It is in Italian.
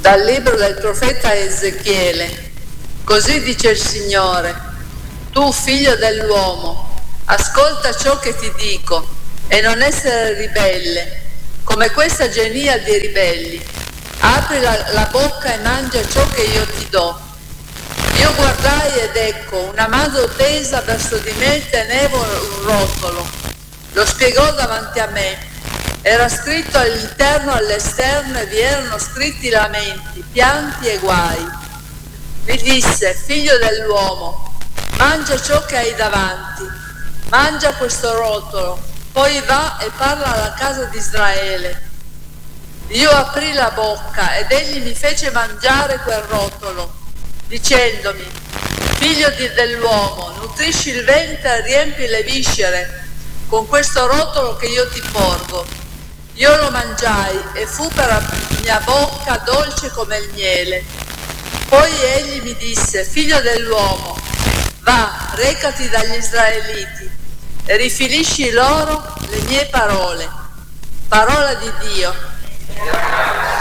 Dal libro del profeta Ezechiele. Così dice il Signore: tu figlio dell'uomo, ascolta ciò che ti dico e non essere ribelle, come questa genia di ribelli. Apri la bocca e mangia ciò che io ti do. Io guardai ed ecco, una mano tesa verso di me teneva un rotolo. Lo spiegò davanti a me. Era scritto all'interno e all'esterno e vi erano scritti lamenti, pianti e guai. Mi disse: figlio dell'uomo, mangia ciò che hai davanti, mangia questo rotolo, poi va e parla alla casa di Israele. Io aprì la bocca ed egli mi fece mangiare quel rotolo, dicendomi: figlio dell'uomo, nutrisci il ventre e riempi le viscere con questo rotolo che io ti porgo. Io lo mangiai e fu per la mia bocca dolce come il miele. Poi egli mi disse: figlio dell'uomo, va, recati dagli israeliti e riferisci loro le mie parole. Parola di Dio.